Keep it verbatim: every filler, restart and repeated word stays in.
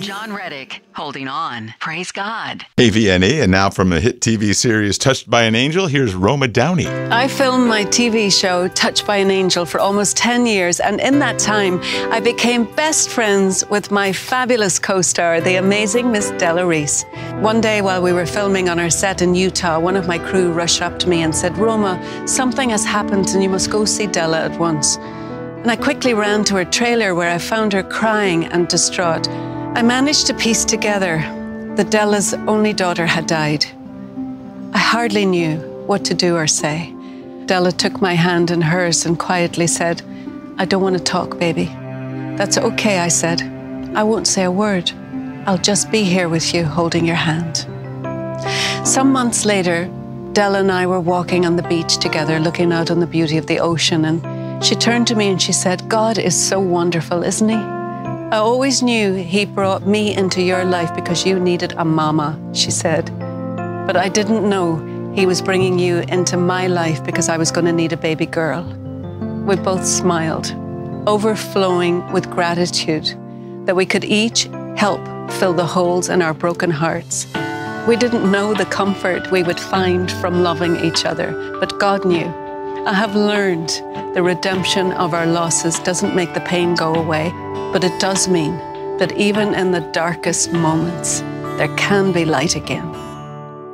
John Reddick, holding on. Praise God. A V N A, and now from the hit T V series Touched by an Angel, here's Roma Downey. I filmed my T V show Touched by an Angel for almost ten years, and in that time, I became best friends with my fabulous co-star, the amazing Miss Della Reese. One day while we were filming on our set in Utah, one of my crew rushed up to me and said, "Roma, something has happened and you must go see Della at once." And I quickly ran to her trailer where I found her crying and distraught. I managed to piece together that Della's only daughter had died. I hardly knew what to do or say. Della took my hand in hers and quietly said, "I don't want to talk, baby." "That's okay," I said. "I won't say a word. I'll just be here with you, holding your hand." Some months later, Della and I were walking on the beach together, looking out on the beauty of the ocean, and she turned to me and she said, "God is so wonderful, isn't he? I always knew he brought me into your life because you needed a mama," she said. "But I didn't know he was bringing you into my life because I was going to need a baby girl." We both smiled, overflowing with gratitude that we could each help fill the holes in our broken hearts. We didn't know the comfort we would find from loving each other, but God knew. I have learned the redemption of our losses doesn't make the pain go away, but it does mean that even in the darkest moments, there can be light again.